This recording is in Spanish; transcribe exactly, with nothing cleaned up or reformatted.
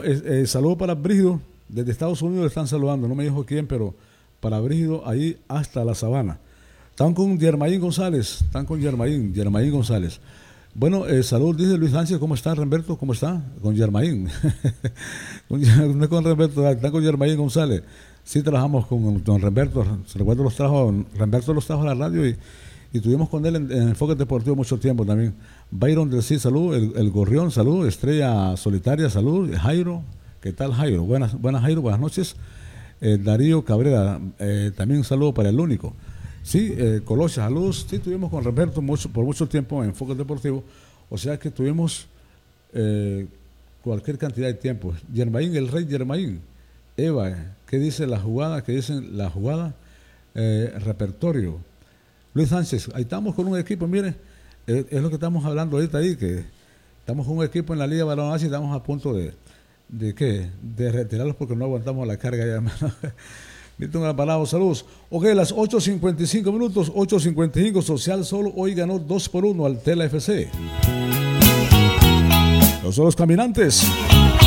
eh, eh, saludo para Brígido, desde Estados Unidos le están saludando, no me dijo quién, pero para Brígido, ahí hasta la Sabana. Están con Yermaín González, están con Yermaín, Yermaín González. Bueno, eh, salud, dice Luis Sánchez, ¿cómo está Remberto? ¿Cómo está? Con Yermaín. No es con Remberto, están con Yermaín González. Sí trabajamos con don Remberto, se recuerdo los trajo, Remberto los trajo a la radio y, y tuvimos con él en, en Enfoque Deportivo mucho tiempo también. Byron del sí, salud, el, el Gorrión, salud, Estrella Solitaria, salud, Jairo, ¿qué tal Jairo? Buenas, buenas Jairo, buenas noches. Eh, Darío Cabrera, eh, también un saludo para el único. Sí, eh, Colossia, saludos. Sí, tuvimos con Roberto mucho, por mucho tiempo en Enfoque Deportivo, o sea que tuvimos eh, cualquier cantidad de tiempo. Yermaín, el rey Yermaín. Eva, ¿qué dice la jugada? ¿Qué dicen la jugada? Eh, repertorio. Luis Sánchez, ahí estamos con un equipo, mire, eh, es lo que estamos hablando ahorita ahí, que estamos con un equipo en la Liga Balonmano y estamos a punto de, ¿de qué? De retirarlos porque no aguantamos la carga ya, hermano. Milton Alvarado, saludos. Ok, las ocho cincuenta y cinco minutos, ocho cincuenta y cinco, Social Solo hoy ganó dos por uno al Tela F C. Los Solos Caminantes.